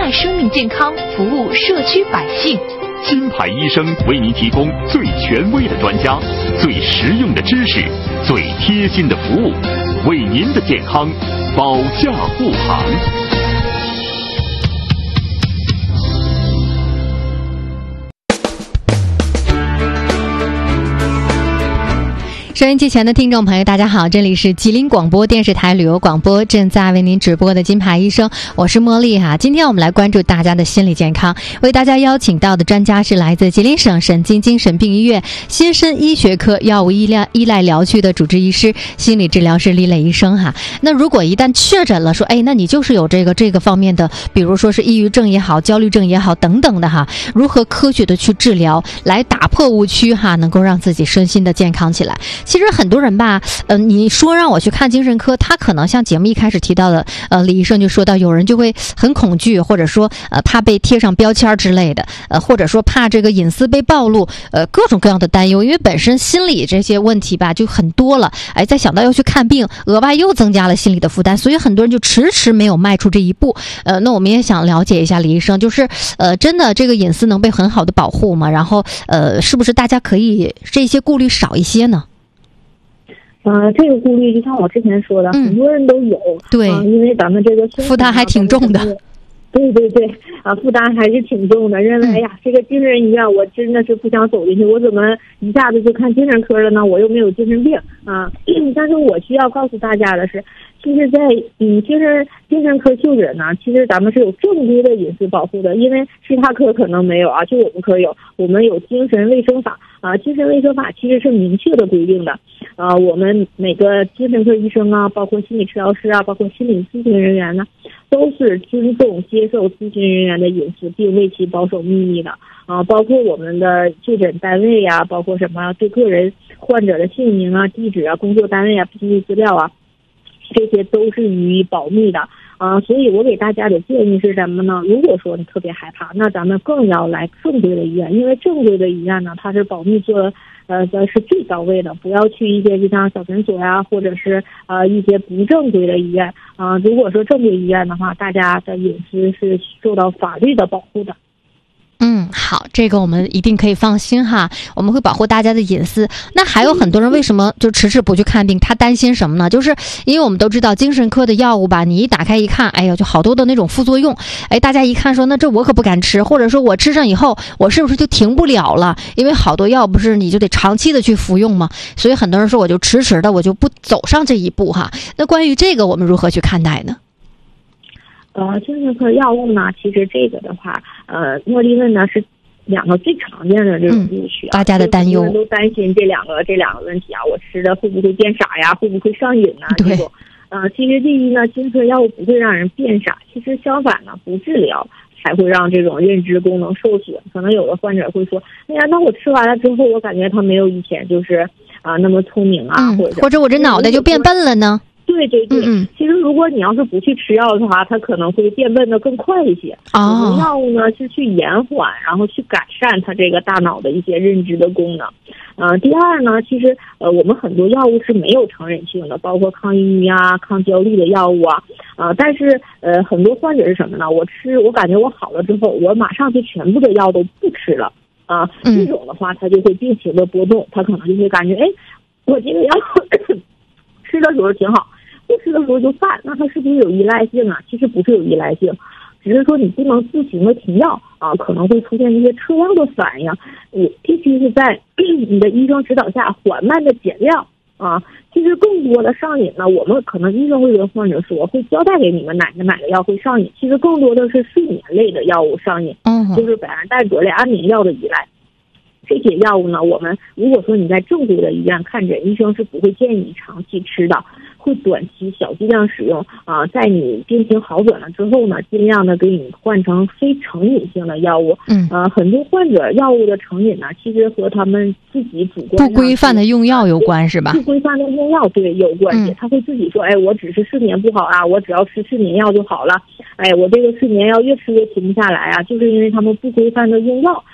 爱生命健康，服务社区百姓。 金牌医生为您提供最权威的专家、最实用的知识、最贴心的服务，为您的健康保驾护航。 收音机前的听众朋友大家好，这里是吉林广播电视台旅游广播，正在为您直播的金牌医生，我是茉莉哈。今天我们来关注大家的心理健康，为大家邀请到的专家是来自吉林省神经精神病医院新生医学科药物依赖疗区的主治医师、心理治疗师李磊医生哈。那如果一旦确诊了，说那你就是有这个方面的，比如说是抑郁症也好、焦虑症也好等等的哈，如何科学的去治疗，来打破误区哈，能够让自己身心的健康起来。其实很多人吧，你说让我去看精神科，他可能像节目一开始提到的，李医生就说到，有人就会很恐惧，或者说怕被贴上标签之类的，或者说怕这个隐私被暴露，各种各样的担忧，因为本身心理这些问题吧就很多了，再想到要去看病，额外又增加了心理的负担，所以很多人就迟迟没有迈出这一步。那我们也想了解一下李医生，就是真的这个隐私能被很好的保护吗？然后是不是大家可以这些顾虑少一些呢？ 这个顾虑就像我之前说的，很多人都有。 对， 因为咱们这个负担还挺重的。 对负担还是挺重的。认为这个精神医院我真的是不想走进去，我怎么一下子就看精神科了呢？我又没有精神病啊。但是我需要告诉大家的是，其实在精神科就诊呢，其实咱们是有正规的隐私保护的，因为其他科可能没有啊，就我们科有，我们有精神卫生法啊。精神卫生法其实是明确的规定的我们每个精神科医生啊，包括心理治疗师啊，包括心理咨询人员呢，都是尊重接受咨询人员的隐私，并为其保守秘密的包括我们的就诊单位呀，包括什么对个人患者的姓名啊、地址啊、工作单位啊、病历资料啊，这些都是予以保密的所以我给大家的建议是什么呢？如果说你特别害怕，那咱们更要来正规的医院，因为正规的医院呢，它是保密做是最到位的，不要去一些就像小诊所呀，或者是一些不正规的医院如果说正规医院的话，大家的隐私是受到法律的保护的。 好，这个我们一定可以放心哈，我们会保护大家的隐私。那还有很多人为什么就迟迟不去看病？他担心什么呢？就是因为我们都知道精神科的药物吧，你一打开一看，就好多的那种副作用。大家一看说，那这我可不敢吃，或者说我吃上以后，我是不是就停不了了？因为好多药不是你就得长期的去服用吗？所以很多人说，我就迟迟的我就不走上这一步哈。那关于这个，我们如何去看待呢？ 精神科药物呢，其实这个的话，茉莉问呢是两个最常见的这种误区大家的担忧， 都担心这两个问题我吃的会不会变傻呀？会不会上瘾呢？这种其实第一呢，精神科药物不会让人变傻，其实相反呢，不治疗才会让这种认知功能受损。可能有的患者会说，那我吃完了之后，我感觉他没有以前就是那么聪明或者我这脑袋就变笨了呢？ 对，其实如果你要是不去吃药的话，它可能会变笨的更快一些。我们药物呢是去延缓，然后去改善它这个大脑的一些认知的功能。第二呢，其实我们很多药物是没有成瘾性的，包括抗抑郁啊、抗焦虑的药物但是很多患者是什么呢？我感觉我好了之后，我马上就全部的药都不吃了这种的话，他就会病情的波动，他可能就会感觉我这个药吃的时候挺好，不吃的时候就犯，那它是不是有依赖性啊？其实不是有依赖性，只是说你不能自行的停药可能会出现一些车药的反应，你必须是在你的医生指导下缓慢的减量其实更多的上瘾呢，我们可能医生会跟患者说，会交代给你们哪个药会上瘾，其实更多的是睡眠类的药物上瘾，就是苯胺代唑类安眠药的依赖。这些药物呢，我们如果说你在正规的医院看诊，医生是不会建议你长期吃的，会短期小剂量使用在你病情好转了之后呢，尽量的给你换成非成瘾性的药物。很多患者药物的成瘾呢，其实和他们自己主观不规范的用药有关，是吧？ 不规范的用药对有关系，他会自己说，我只是睡眠不好我只要吃睡眠药就好了，我这个睡眠药越吃越停不下来就是因为他们不规范的用药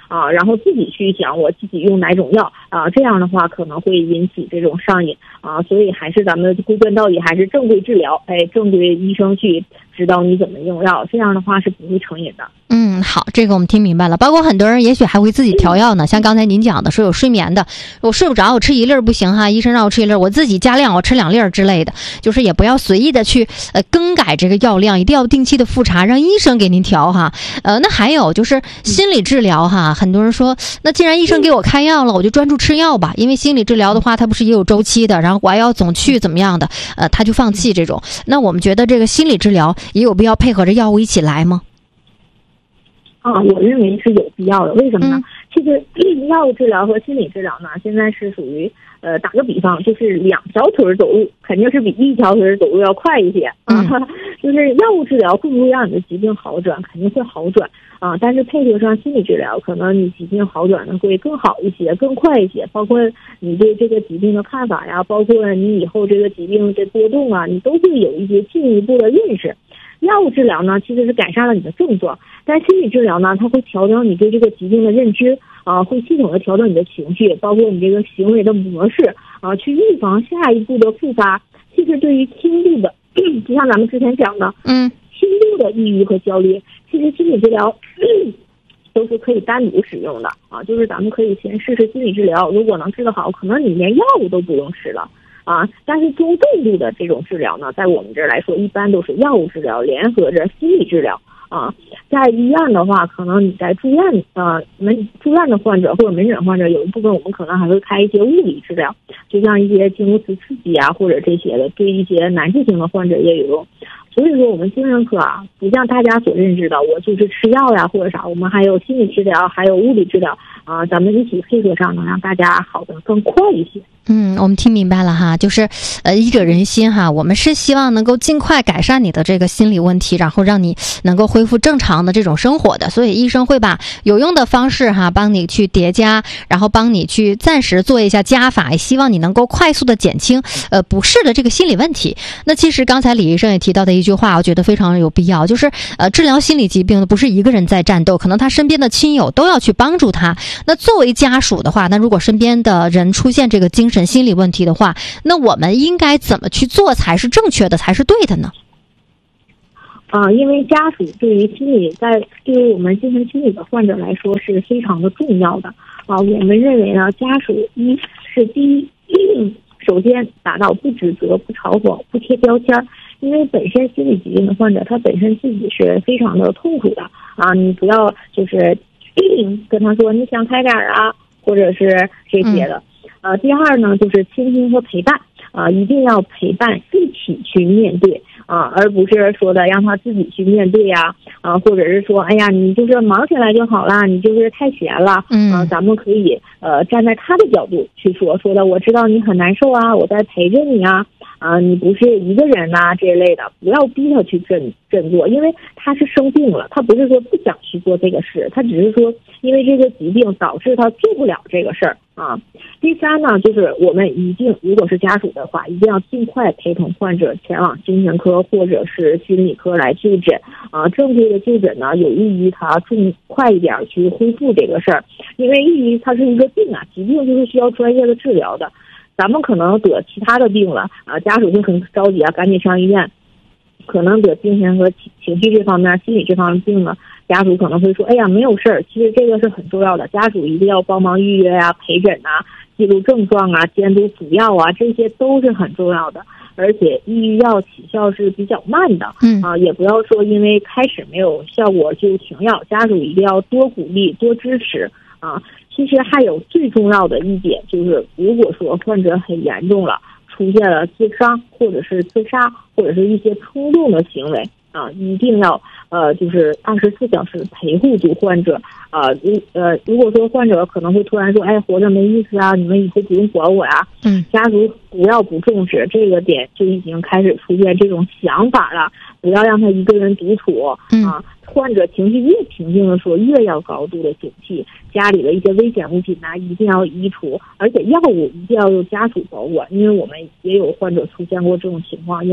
然后自己去想我自己用哪种药这样的话可能会引起这种上瘾所以还是咱们归根到底还是正规治疗，正规医生去指导你怎么用药，这样的话是不会成瘾的。 好，这个我们听明白了。包括很多人也许还会自己调药呢，像刚才您讲的说有睡眠的，我睡不着，我吃1粒不行哈，医生让我吃1粒，我自己加量，我吃2粒之类的，就是也不要随意的去更改这个药量，一定要定期的复查，让医生给您调哈。那还有就是心理治疗哈，很多人说那既然医生给我开药了，我就专注吃药吧，因为心理治疗的话它不是也有周期的，然后我还要总去怎么样的他就放弃这种。那我们觉得这个心理治疗也有必要配合着药物一起来吗？ 我认为是有必要的。为什么呢？其实药物治疗和心理治疗呢，现在是属于打个比方，就是2条腿走路肯定是比1条腿走路要快一些就是药物治疗会不会让你的疾病好转？肯定会好转但是配合上心理治疗，可能你疾病好转的会更好一些，更快一些。包括你对这个疾病的看法呀，包括你以后这个疾病的波动啊，你都会有一些进一步的认识。药物治疗呢，其实是改善了你的症状，但心理治疗呢，它会调整你对这个疾病的认知会系统的调整你的情绪，包括你这个行为的模式去预防下一步的复发。其实对于轻度的，就像咱们之前讲的，轻度的抑郁和焦虑，其实心理治疗都是可以单独使用的就是咱们可以先试试心理治疗，如果能治得好，可能你连药物都不用吃了。但是中重度的这种治疗呢，在我们这儿来说，一般都是药物治疗联合着心理治疗在医院的话，可能你在住院住院的患者或者门诊患者，有一部分我们可能还会开一些物理治疗，就像一些经颅磁刺激或者这些的，对一些难治性的患者也有用。所以说我们精神科不像大家所认知的我就是吃药呀或者啥，我们还有心理治疗，还有物理治疗咱们一起配合上，能让大家好的更快一些。 我们听明白了哈，就是医者仁心哈，我们是希望能够尽快改善你的这个心理问题，然后让你能够恢复正常的这种生活的，所以医生会把有用的方式帮你去叠加，然后帮你去暂时做一下加法，也希望你能够快速的减轻不适的这个心理问题。那其实刚才李医生也提到的一句话，我觉得非常有必要，就是治疗心理疾病的不是一个人在战斗，可能他身边的亲友都要去帮助他。那作为家属的话，那如果身边的人出现这个精神心理问题的话，那我们应该怎么去做才是正确的，才是对的呢？ 因为家属对于对于我们精神心理的患者来说是非常的重要的我们认为呢，家属第一首先达到不指责、不嘲讽、不贴标签，因为本身心理疾病的患者他本身自己是非常的痛苦的你不要就是跟他说你想开点或者是这些的第二呢，就是倾听和陪伴一定要陪伴一起去面对而不是说的让他自己去面对或者是说哎呀你就是忙起来就好了，你就是太闲了咱们可以站在他的角度去说的我知道你很难受我在陪着你你不是一个人这一类的，不要逼他去振作，因为他是生病了，他不是说不想去做这个事，他只是说因为这个疾病导致他做不了这个事儿第三呢，就是我们如果是家属的话，一定要尽快陪同患者前往精神科或者是心理科来就诊正确的就诊呢，有益于他快一点去恢复这个事儿，因为抑郁它是一个病疾病就是需要专业的治疗的。咱们可能得其他的病了家属就很着急赶紧上医院，可能得精神和情绪这方面、心理这方面病了，家属可能会说哎呀没有事儿，其实这个是很重要的，家属一定要帮忙预约陪诊记录症状监督服药这些都是很重要的。而且抑郁药起效是比较慢的也不要说因为开始没有效果就停药，家属一定要多鼓励多支持其实还有最重要的一点，就是如果说患者很严重了，出现了自伤或者是自杀或者是一些冲动的行为一定要就是24小时陪护住患者如果说患者可能会突然说哎活着没意思你们以后不用管我家属不要不重视这个点，就已经开始出现这种想法了，不要让他一个人独处患者情绪越平静的时候，越要高度的警惕，家里的一些危险物品一定要移除，而且药物一定要由家属保管，因为我们也有患者出现过这种情况，因为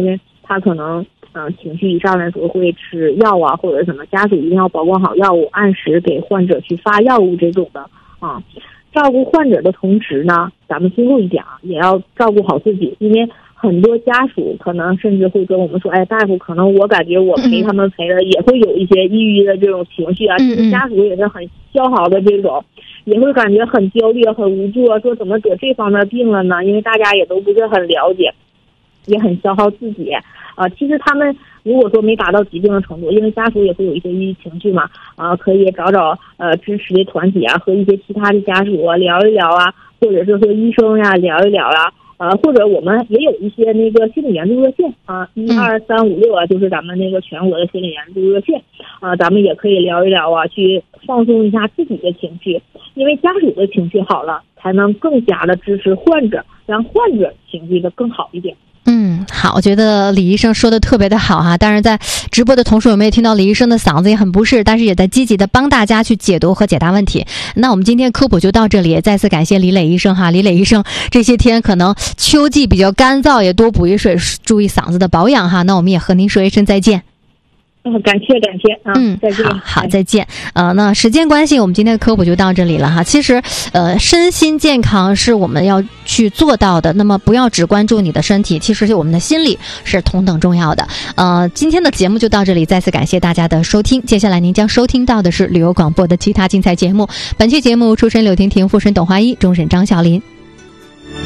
他可能情绪一上来的时候会吃药啊，或者什么，家属一定要保管好药物，按时给患者去发药物这种的啊。照顾患者的同时呢，咱们最后一点也要照顾好自己，因为很多家属可能甚至会跟我们说，哎，大夫，可能我感觉我陪他们陪的也会有一些抑郁的这种情绪啊，其实家属也是很消耗的这种，也会感觉很焦虑、很无助啊，说怎么得这方面病了呢？因为大家也都不是很了解，也很消耗自己。其实他们如果说没达到疾病的程度，因为家属也会有一些抑郁情绪嘛，可以找支持的团体啊，和一些其他的家属啊聊一聊啊，或者是和医生呀聊一聊啊，或者我们也有一些那个心理援助热线啊，12356啊，就是咱们那个全国的心理援助热线啊，咱们也可以聊一聊啊，去放松一下自己的情绪，因为家属的情绪好了，才能更加的支持患者，让患者情绪的更好一点。 好，我觉得李医生说的特别的好哈。当然，在直播的同时，我们也听到李医生的嗓子也很不适，但是也在积极的帮大家去解读和解答问题。那我们今天科普就到这里，再次感谢李磊医生哈。李磊医生这些天可能秋季比较干燥，也多补一水，注意嗓子的保养哈。那我们也和您说一声再见。 感谢啊，再见。 好，再见。那时间关系，我们今天的科普就到这里了哈。其实，身心健康是我们要去做到的。那么，不要只关注你的身体，其实我们的心理是同等重要的。今天的节目就到这里，再次感谢大家的收听。接下来您将收听到的是旅游广播的其他精彩节目。本期节目出身柳婷婷，副审董华一，终审张小林。